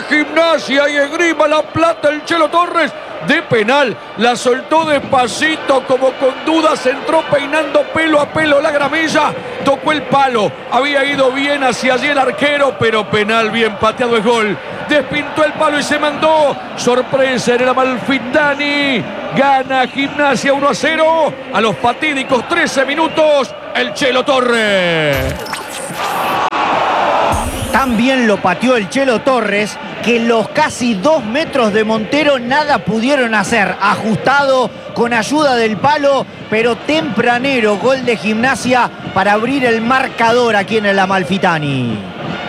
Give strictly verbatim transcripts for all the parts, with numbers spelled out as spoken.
Gimnasia y Esgrima La Plata. El Chelo Torres de penal la soltó despacito, como con dudas, entró peinando pelo a pelo la gramilla, tocó el palo, había ido bien hacia allí el arquero, pero penal bien pateado es gol. Despintó el palo y se mandó. Sorpresa en el Amalfitani. Gana Gimnasia uno a cero a los fatídicos trece minutos el Chelo Torres. También lo pateó el Chelo Torres, que los casi dos metros de Montero nada pudieron hacer. Ajustado con ayuda del palo, pero tempranero gol de Gimnasia para abrir el marcador aquí en el Amalfitani.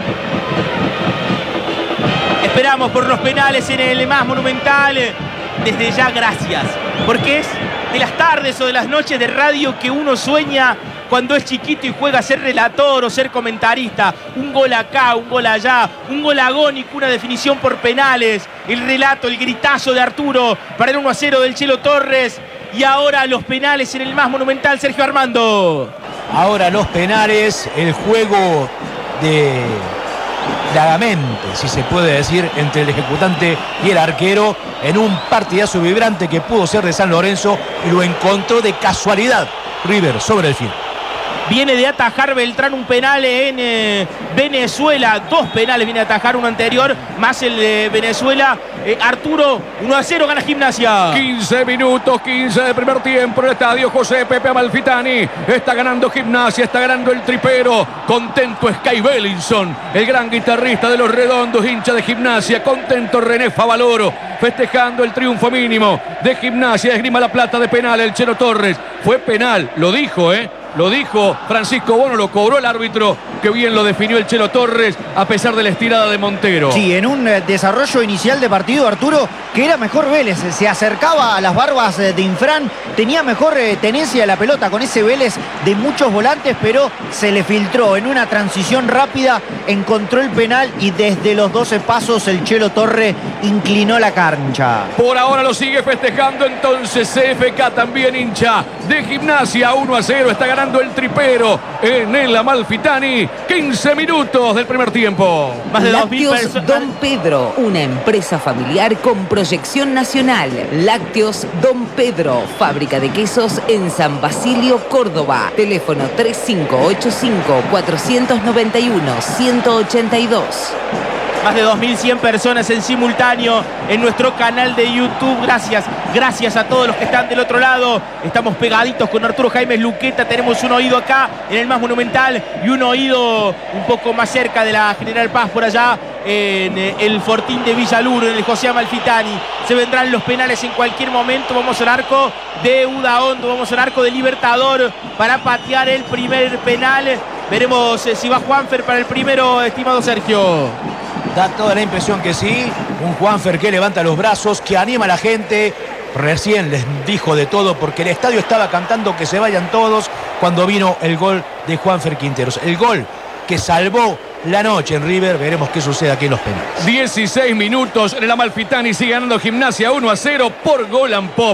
Esperamos por los penales en el más monumental. Desde ya, gracias. Porque es de las tardes o de las noches de radio que uno sueña cuando es chiquito y juega a ser relator o ser comentarista. Un gol acá, un gol allá, un gol agónico, una definición por penales. El relato, el gritazo de Arturo para el uno a cero del Chelo Torres. Y ahora los penales en el más monumental, Sergio Armando. Ahora los penales, el juego de Lagamente, si se puede decir, entre el ejecutante y el arquero, en un partidazo vibrante que pudo ser de San Lorenzo y lo encontró de casualidad River sobre el fin. Viene de atajar Beltrán un penal en eh, Venezuela. Dos penales viene a atajar, uno anterior, más el de Venezuela. Eh, Arturo, uno a cero, gana Gimnasia. quince minutos, quince de primer tiempo en el estadio José Pepe Amalfitani. Está ganando Gimnasia, está ganando el tripero. Contento Sky Bellinson, el gran guitarrista de Los Redondos, hincha de Gimnasia. Contento René Favaloro, festejando el triunfo mínimo de Gimnasia. Esgrima La Plata de penal, el Chelo Torres. Fue penal, lo dijo, ¿eh? Lo dijo Francisco Bono, lo cobró el árbitro, que bien lo definió el Chelo Torres a pesar de la estirada de Montero. Sí, en un eh, desarrollo inicial de partido, Arturo, que era mejor Vélez, se acercaba a las barbas eh, de Infran, tenía mejor eh, tenencia de la pelota con ese Vélez de muchos volantes, pero se le filtró en una transición rápida, encontró el penal y desde los doce pasos el Chelo Torres inclinó la cancha. Por ahora lo sigue festejando entonces C F K, también hincha de Gimnasia. Uno a cero, está ganando el tripero en el Amalfitani. quince minutos del primer tiempo. Más de dos mil Lácteos personas. Don Pedro, una empresa familiar con proyección nacional. Lácteos Don Pedro, fábrica de quesos en San Basilio, Córdoba. Teléfono tres cinco ocho cinco, cuatro nueve uno, uno ocho dos. Más de dos mil cien personas en simultáneo en nuestro canal de YouTube. Gracias, gracias a todos los que están del otro lado. Estamos pegaditos con Arturo Jaime Luqueta. Tenemos un oído acá en el más monumental y un oído un poco más cerca de la General Paz, por allá en el Fortín de Villaluro, en el José Amalfitani. Se vendrán los penales en cualquier momento. Vamos al arco de Udaondo, vamos al arco de Libertador para patear el primer penal. Veremos si va Juanfer para el primero, estimado Sergio. Da toda la impresión que sí. Un Juanfer que levanta los brazos, que anima a la gente. Recién les dijo de todo porque el estadio estaba cantando que se vayan todos cuando vino el gol de Juanfer Quinteros. El gol que salvó la noche en River. Veremos qué sucede aquí en los penales. dieciséis minutos en el Amalfitani. Sigue ganando Gimnasia uno a cero por Gol and Pop.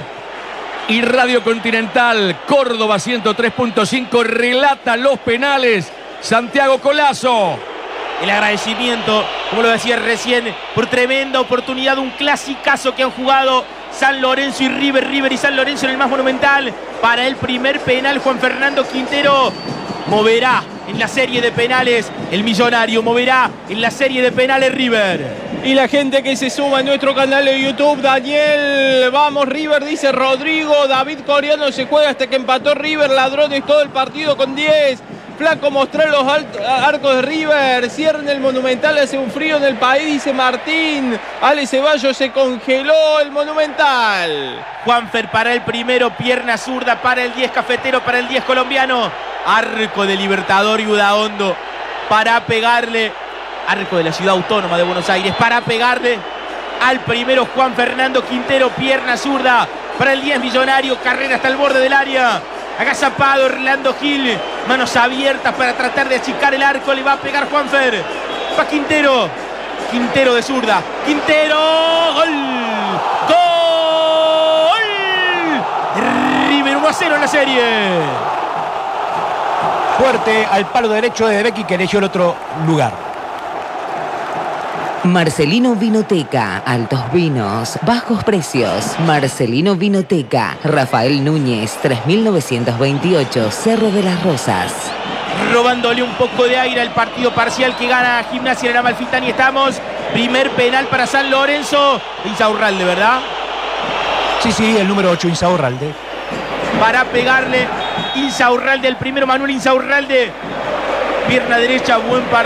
Y Radio Continental Córdoba ciento tres punto cinco relata los penales. Santiago Colazo. El agradecimiento, como lo decía recién, por tremenda oportunidad, un clasicazo que han jugado San Lorenzo y River, River y San Lorenzo en el más monumental. Para el primer penal, Juan Fernando Quintero moverá en la serie de penales el millonario, moverá en la serie de penales River. Y la gente que se suma a nuestro canal de YouTube, Daniel, vamos River, dice Rodrigo, David Coreano se juega hasta que empató River, Ladrones todo el partido con diez. Flaco, mostrar los arcos de River. Cierren el Monumental, hace un frío en el país, dice Martín. Ale Ceballos, se congeló el Monumental. Juanfer para el primero, pierna zurda para el diez cafetero, para el diez colombiano. Arco de Libertador y Udaondo para pegarle. Arco de la Ciudad Autónoma de Buenos Aires para pegarle al primero Juan Fernando Quintero, pierna zurda para el diez millonario. Carrera hasta el borde del área. Agazapado Orlando Gil, manos abiertas para tratar de achicar el arco, le va a pegar Juanfer. Va Quintero, Quintero de zurda, Quintero, gol, gol, River uno a cero en la serie. Fuerte al palo derecho de Becky, que eligió el otro lugar. Marcelino Vinoteca, altos vinos, bajos precios. Marcelino Vinoteca, Rafael Núñez, tres mil novecientos veintiocho, Cerro de las Rosas. Robándole un poco de aire al partido parcial que gana Gimnasia en el Amalfitani. Estamos, primer penal para San Lorenzo. Insaurralde, ¿verdad? Sí, sí, el número ocho, Insaurralde. Para pegarle Insaurralde, el primero Manuel Insaurralde. Pierna derecha, buen partido.